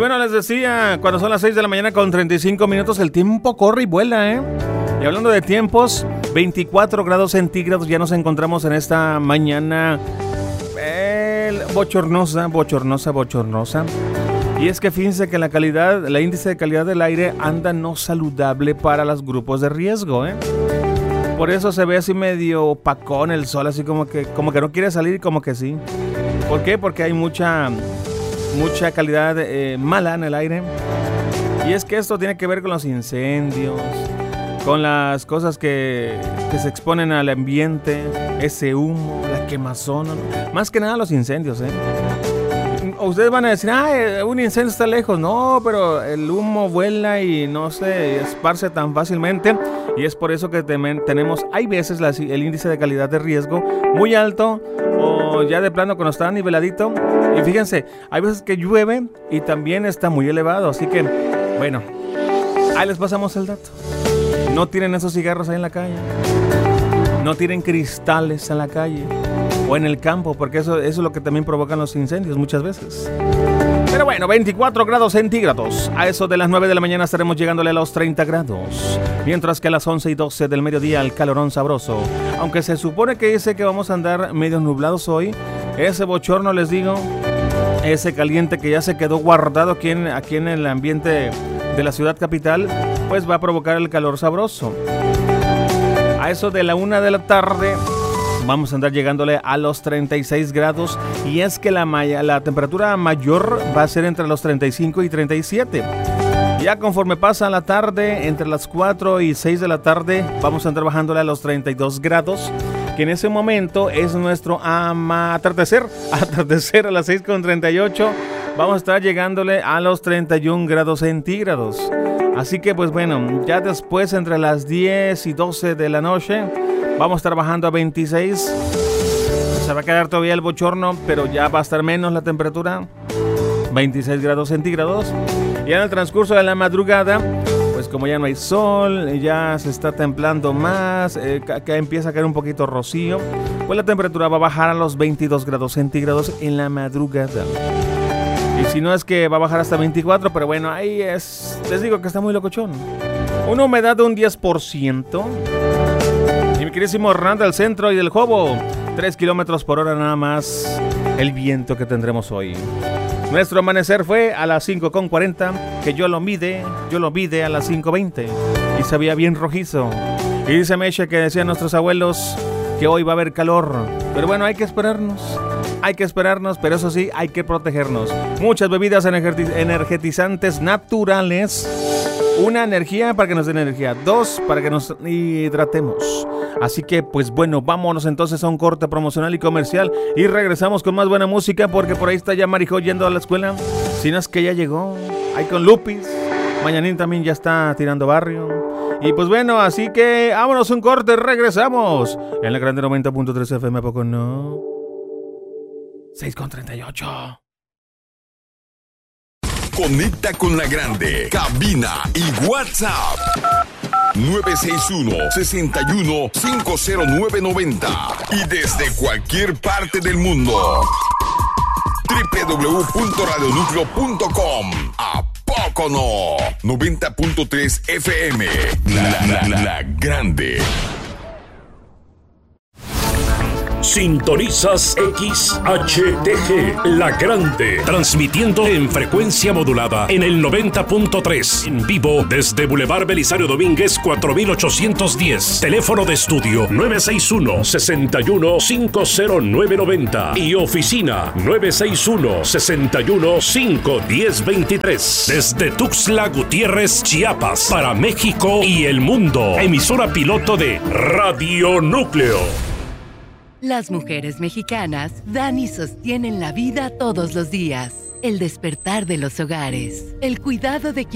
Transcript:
bueno, les decía, cuando son las 6 de la mañana con 35 minutos, el tiempo corre y vuela, ¿eh? Y hablando de tiempos, 24 grados centígrados, ya nos encontramos en esta mañana bochornosa. Y es que fíjense que la índice de calidad del aire anda no saludable para los grupos de riesgo, ¿eh? Por eso se ve así medio opacón el sol, así como que no quiere salir y como que sí. ¿Por qué? Porque hay mucha calidad mala en el aire. Y es que esto tiene que ver con los incendios, con las cosas que se exponen al ambiente, ese humo, la quemazón, más que nada los incendios, ¿eh? Ustedes van a decir, un incendio está lejos. No, pero el humo vuela y no se esparce tan fácilmente. Y es por eso que tenemos, hay veces el índice de calidad de riesgo muy alto, o ya de plano cuando está niveladito. Y fíjense, hay veces que llueve y también está muy elevado. Así que, bueno, ahí les pasamos el dato. No tiren esos cigarros ahí en la calle. No tiren cristales en la calle o en el campo, porque eso es lo que también provocan los incendios muchas veces. Pero bueno, 24 grados centígrados. A eso de las 9 de la mañana estaremos llegándole a los 30 grados. Mientras que a las 11 y 12 del mediodía el calorón sabroso. Aunque se supone que dice que vamos a andar medio nublados hoy, ese bochorno, les digo, ese caliente que ya se quedó guardado aquí en el ambiente de la ciudad capital, pues va a provocar el calor sabroso. A eso de la 1 de la tarde vamos a andar llegándole a los 36 grados. Y es que la temperatura mayor va a ser entre los 35 y 37. Ya conforme pasa la tarde, entre las 4 y 6 de la tarde, vamos a andar bajándole a los 32 grados. Que en ese momento es nuestro atardecer a las 6:38. Vamos a estar llegándole a los 31 grados centígrados. Así que pues bueno, ya después entre las 10 y 12 de la noche vamos a estar bajando a 26. Se va a quedar todavía el bochorno, pero ya va a estar menos la temperatura, 26 grados centígrados. Y en el transcurso de la madrugada, pues como ya no hay sol, ya se está templando más, que empieza a caer un poquito rocío, pues la temperatura va a bajar a los 22 grados centígrados en la madrugada. Y si no es que va a bajar hasta 24, pero bueno, ahí es, les digo que está muy locochón. Una humedad de un 10%. Y mi queridísimo Hernán del Centro y del Jobo, 3 kilómetros por hora nada más el viento que tendremos hoy. Nuestro amanecer fue a las 5:40, que yo lo mide a las 5:20 y se veía bien rojizo. Y dice Meche que decían nuestros abuelos que hoy va a haber calor, pero bueno, hay que esperarnos, pero eso sí, hay que protegernos. Muchas bebidas energetizantes naturales. Una, energía para que nos den energía. 2, para que nos hidratemos. Así que, pues bueno, vámonos entonces a un corte promocional y comercial. Y regresamos con más buena música, porque por ahí está ya Marijó yendo a la escuela. Si no es que ya llegó. Ahí con Lupis. Mañanín también ya está tirando barrio. Y pues bueno, así que vámonos un corte, regresamos. En la grande 90.3 FM, ¿a poco no? 6:38. Conecta con la grande, cabina y WhatsApp 961-61-50990 y desde cualquier parte del mundo www.radionucleo.com. ¿A poco no? 90.3 FM, la grande. Sintonizas XHTG, La Grande, transmitiendo en frecuencia modulada en el 90.3, en vivo desde Boulevard Belisario Domínguez 4810, teléfono de estudio 961-61-50990 y oficina 961-61-51023, desde Tuxtla Gutiérrez, Chiapas, para México y el mundo, emisora piloto de Radio Núcleo. Las mujeres mexicanas dan y sostienen la vida todos los días. El despertar de los hogares, el cuidado de quienes